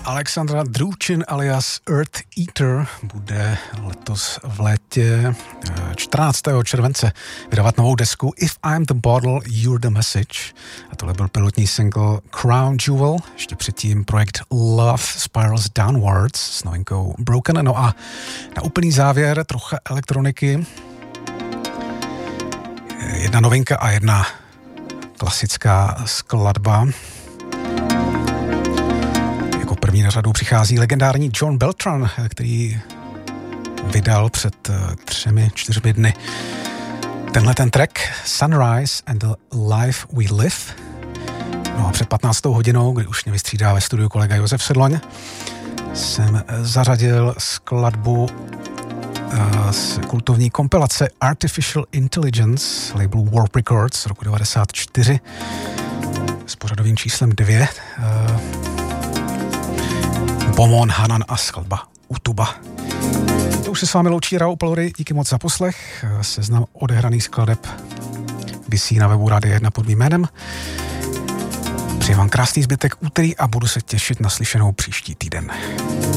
Alexandra Druchin alias Earth Eater bude letos v létě 14. července vydávat novou desku If I'm the Bottle, You're the Message. A tohle byl pilotní single Crown Jewel, ještě předtím projekt Love Spirals Downwards s novinkou Broken. No a na úplný závěr trocha elektroniky. Jedna novinka a jedna klasická skladba. Jako první na řadu přichází legendární John Beltran, který vydal před 3-4 dny tenhle ten track Sunrise and the Life We Live. No a před 15. hodinou, kdy už mě vystřídá ve studiu kolega Josef Sedloň, jsem zařadil skladbu z kultovní kompilace Artificial Intelligence labelu Warp Records z roku 1994 s pořadovým číslem 2. Bomon, Hanan a skladba Utuba. To už se s vámi loučí Raoul Pelory, díky moc za poslech. Seznam odehraných skladeb visí na webu Rádia 1 pod mým jménem. Přeji vám krásný zbytek úterý a budu se těšit na slyšenou příští týden.